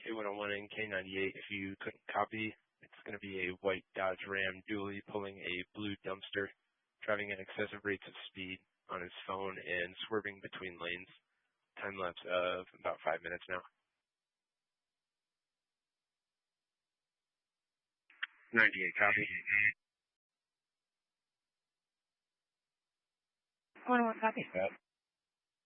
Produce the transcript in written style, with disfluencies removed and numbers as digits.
K101 and K98, if you couldn't copy, it's going to be a white Dodge Ram dually pulling a blue dumpster, driving at excessive rates of speed on his phone and swerving between lanes. Time lapse of about 5 minutes now. 98 copy. 101 copy. Yep.